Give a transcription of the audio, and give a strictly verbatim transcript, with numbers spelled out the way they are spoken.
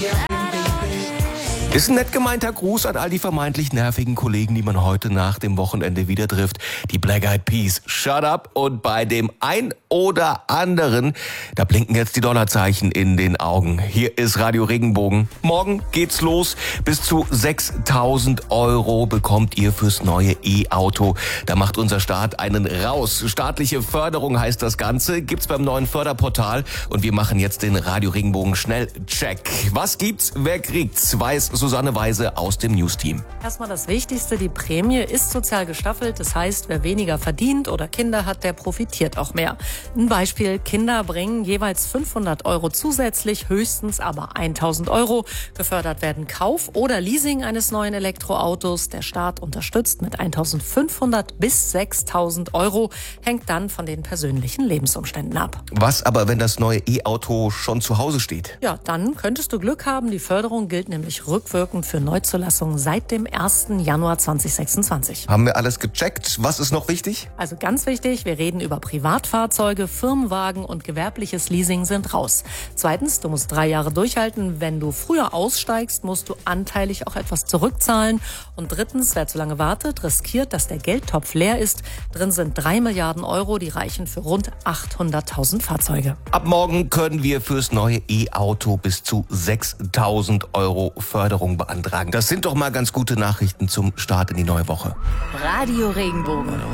Ist ein nett gemeinter Gruß an all die vermeintlich nervigen Kollegen, die man heute nach dem Wochenende wieder trifft. Die Black Eyed Peas. Shut up. Und bei dem ein oder anderen, da blinken jetzt die Dollarzeichen in den Augen. Hier ist Radio Regenbogen. Morgen geht's los. Bis zu sechstausend Euro bekommt ihr fürs neue E-Auto. Da macht unser Staat einen raus. Staatliche Förderung heißt das Ganze. Gibt's beim neuen Förderportal. Und wir machen jetzt den Radio Regenbogen Schnellcheck. Was gibt's? Wer kriegt's? Weiß Susanne Weise aus dem News-Team. Erstmal das Wichtigste, die Prämie ist sozial gestaffelt. Das heißt, wer weniger verdient oder Kinder hat, der profitiert auch mehr. Ein Beispiel, Kinder bringen jeweils fünfhundert Euro zusätzlich, höchstens aber tausend Euro. Gefördert werden Kauf oder Leasing eines neuen Elektroautos. Der Staat unterstützt mit eintausendfünfhundert bis sechstausend Euro, hängt dann von den persönlichen Lebensumständen ab. Was aber, wenn das neue E-Auto schon zu Hause steht? Ja, dann könntest du Glück haben. Die Förderung gilt nämlich rückwirkend für Neuzulassungen seit dem ersten Januar zweitausendsechsundzwanzig. Haben wir alles gecheckt? Was ist noch wichtig? Also ganz wichtig, wir reden über Privatfahrzeuge, Firmenwagen und gewerbliches Leasing sind raus. Zweitens, du musst drei Jahre durchhalten. Wenn du früher aussteigst, musst du anteilig auch etwas zurückzahlen. Und drittens, wer zu lange wartet, riskiert, dass der Geldtopf leer ist. Drin sind drei Milliarden Euro, die reichen für rund achthunderttausend Fahrzeuge. Ab morgen können wir fürs neue E-Auto bis zu sechstausend Euro Förderung beantragen. Das sind doch mal ganz gute Nachrichten zum Start in die neue Woche. Radio Regenbogen.